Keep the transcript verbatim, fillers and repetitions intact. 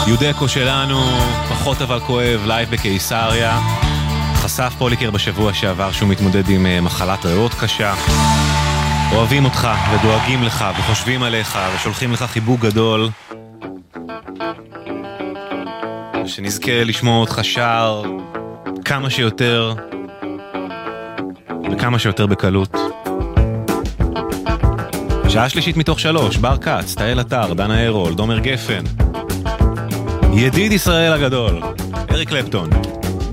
יודקו שלנו, פחות אבל כואב, לייב בקיסריה. חשף פוליקר בשבוע שעבר שהוא מתמודד עם מחלת ריאות קשה. אוהבים אותך ודואגים לך וחושבים עליך ושולחים לך חיבוק גדול. ושנזכה לשמוע אותך שר כמה שיותר וכמה שיותר בקלות. שעה שלישית מתוך שלוש, בר קץ, תאל אתר, דנה הרול, דומר גפן. ידיד ישראל הגדול, אריק קלפטון.